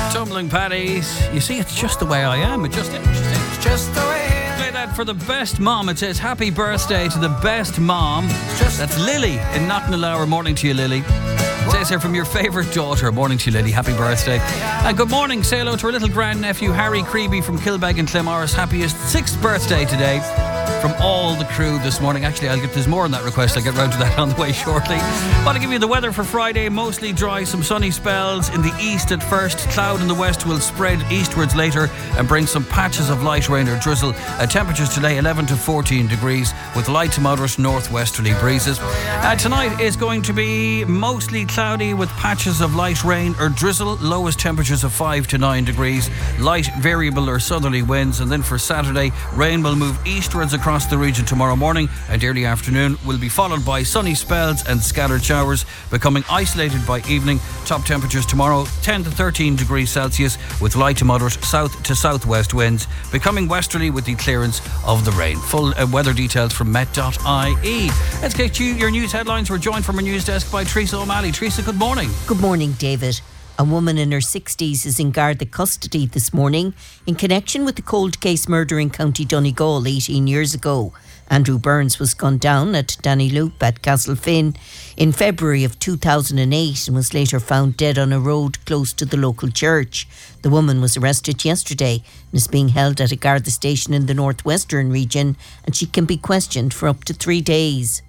Tumbling Paddies. You see, it's just the way I am. It just is. It's just the way I am. Play that for the best mom. It says happy birthday to the best mom. That's Lily in Knocknalower. Morning to you, Lily. It says here from your favourite daughter. Morning to you, Lily. Happy birthday. And good morning. Say hello to our little grandnephew, Harry Creeby from Kilbeg in Clemorris. Happiest 6th birthday today from all the crew this morning. Actually, there's more on that request. I'll get round to that on the way shortly. Want to give you the weather for Friday. Mostly dry, some sunny spells in the east at first. Cloud in the west will spread eastwards later and bring some patches of light rain or drizzle. Temperatures today 11 to 14 degrees with light to moderate northwesterly breezes. Tonight is going to be mostly cloudy with patches of light rain or drizzle. Lowest temperatures of 5 to 9 degrees. Light variable or southerly winds. And then for Saturday, rain will move eastwards across the region tomorrow morning and early afternoon will be followed by sunny spells and scattered showers, becoming isolated by evening. Top temperatures tomorrow 10 to 13 degrees Celsius with light to moderate south to southwest winds, becoming westerly with the clearance of the rain. Full weather details from met.ie. Let's get you your news headlines. We're joined from our news desk by Teresa O'Malley. Teresa, good morning. Good morning, David. A woman in her 60s is in Garda custody this morning in connection with the cold case murder in County Donegal 18 years ago. Andrew Burns was gunned down at Dannyloop at Castlefin in February of 2008 and was later found dead on a road close to the local church. The woman was arrested yesterday and is being held at a Garda station in the northwestern region, and she can be questioned for up to 3 days.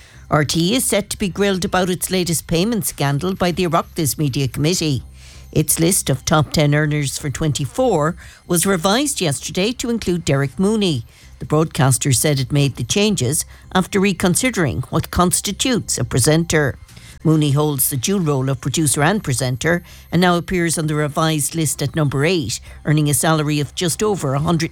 RTE is set to be grilled about its latest payment scandal by the Oireachtas Media Committee. Its list of top 10 earners for 24 was revised yesterday to include Derek Mooney. The broadcaster said it made the changes after reconsidering what constitutes a presenter. Mooney holds the dual role of producer and presenter and now appears on the revised list at number 8, earning a salary of just over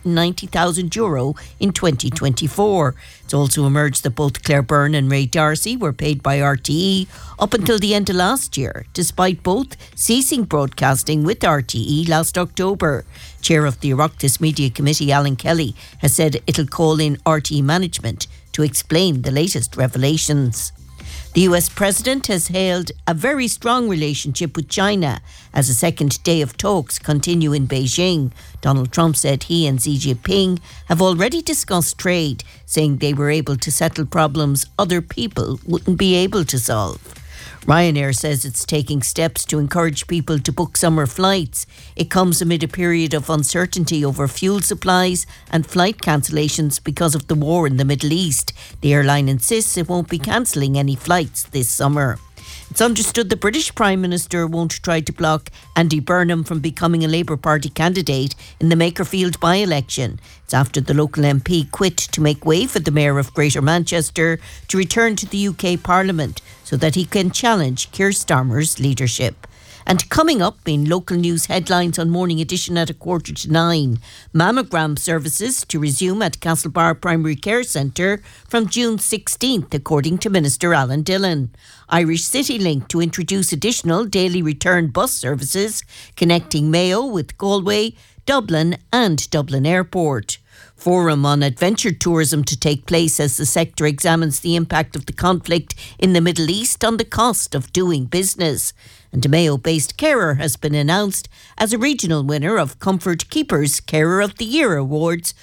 €190,000 in 2024. It's also emerged that both Claire Byrne and Ray Darcy were paid by RTE up until the end of last year, despite both ceasing broadcasting with RTE last October. Chair of the Oireachtas Media Committee, Alan Kelly, has said it'll call in RTE management to explain the latest revelations. The US President has hailed a very strong relationship with China as a second day of talks continue in Beijing. Donald Trump said he and Xi Jinping have already discussed trade, saying they were able to settle problems other people wouldn't be able to solve. Ryanair says it's taking steps to encourage people to book summer flights. It comes amid a period of uncertainty over fuel supplies and flight cancellations because of the war in the Middle East. The airline insists it won't be cancelling any flights this summer. It's understood the British Prime Minister won't try to block Andy Burnham from becoming a Labour Party candidate in the Makerfield by-election. It's after the local MP quit to make way for the Mayor of Greater Manchester to return to the UK Parliament so that he can challenge Keir Starmer's leadership. And coming up in local news headlines on Morning Edition at 8:45, mammogram services to resume at Castlebar Primary Care Centre from June 16th, according to Minister Alan Dillon. Irish CityLink to introduce additional daily return bus services connecting Mayo with Galway, Dublin and Dublin Airport. Forum on adventure tourism to take place as the sector examines the impact of the conflict in the Middle East on the cost of doing business. And a Mayo-based carer has been announced as a regional winner of Comfort Keepers Carer of the Year Awards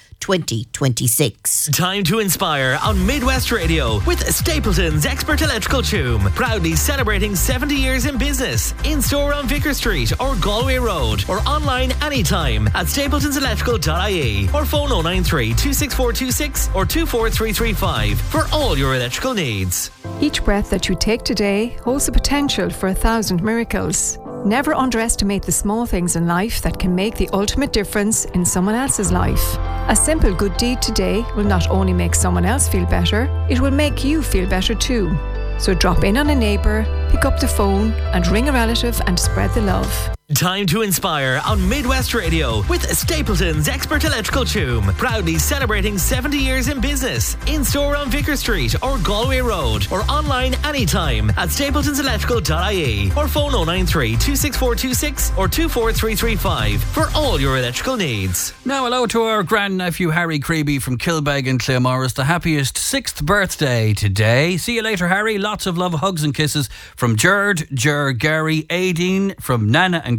2026. Time to inspire on Midwest Radio with Stapleton's Expert Electrical Choom. Proudly celebrating 70 years in business. In-store on Vicar Street or Galway Road or online anytime at stapletonselectrical.ie or phone 093 26426 or 24335 for all your electrical needs. Each breath that you take today holds the potential for 1,000 miracles. Never underestimate the small things in life that can make the ultimate difference in someone else's life. A simple good deed today will not only make someone else feel better, it will make you feel better too. So drop in on a neighbour, pick up the phone and ring a relative and spread the love. Time to inspire on Midwest Radio with Stapleton's Expert Electrical Choom. Proudly celebrating 70 years in business. In-store on Vicar Street or Galway Road or online anytime at stapletonselectrical.ie or phone 093 26426 or 24335 for all your electrical needs. Now hello to our grandnephew Harry Creeby from Kilbeg in Clemorris. The happiest 6th birthday today. See you later, Harry. Lots of love, hugs and kisses from Gerd, Ger, Gary, Aideen, from Nana and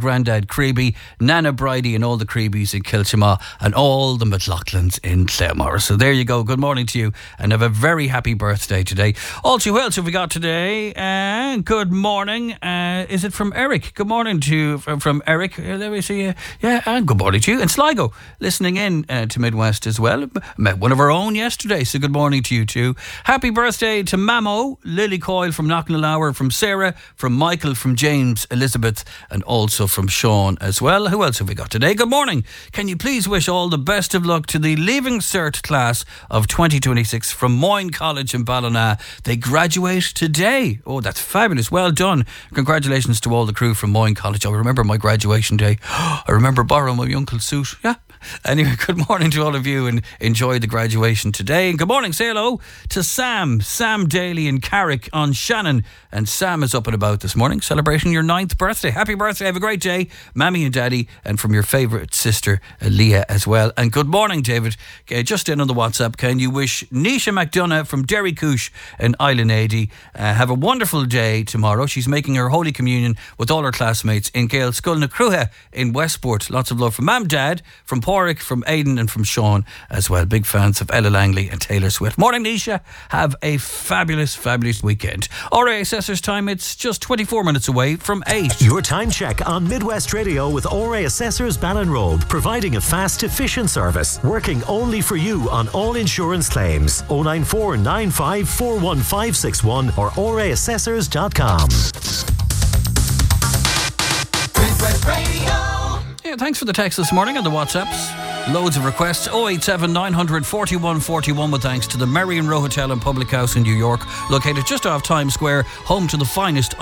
Grandad Creeby, Nana Bridie and all the Creebies in Kilchima and all the McLaughlins in Claremore. So there you go. Good morning to you and have a very happy birthday today. Also, who else have we got today? Good morning. Is it from Eric? Good morning to from Eric. Let me see. Yeah, and good morning to you. And Sligo, listening in to Midwest as well. Met one of our own yesterday, so good morning to you too. Happy birthday to Mamo, Lily Coyle from Knocknallower, from Sarah, from Michael, from James, Elizabeth, and also from Sean as well. Who else have we got today? Good morning. Can you please wish all the best of luck to the Leaving Cert class of 2026 from Moyne College in Ballina. They graduate today. Oh, that's fabulous. Well done. Congratulations to all the crew from Moyne College. I remember my graduation day. I remember borrowing my uncle's suit. Yeah. Anyway, good morning to all of you and enjoy the graduation today. And good morning, say hello to Sam Daly in Carrick on Shannon. And Sam is up and about this morning, celebrating your 9th birthday. Happy birthday, have a great day, Mammy and Daddy, and from your favourite sister, Leah, as well. And good morning, David. Just in on the WhatsApp, can you wish Nisha McDonough from Derry Coosh in Island Ady have a wonderful day tomorrow. She's making her Holy Communion with all her classmates in Gael Scull Cruha in Westport. Lots of love from Mam, Dad, from Porrick, from Aidan and from Sean as well. Big fans of Ella Langley and Taylor Swift. Morning, Nisha. Have a fabulous weekend. RA Assessor's time, it's just 24 minutes away from 8. Your time check on Midwest Radio with RA Assessors Ballinrobe, providing a fast, efficient service, working only for you on all insurance claims. 094 95 41561 or raassessors.com. Midwest Radio. Yeah, thanks for the text this morning and the WhatsApps. Loads of requests. 087 900 4141 with thanks to the Merrion Row Hotel and Public House in New York, located just off Times Square, home to the finest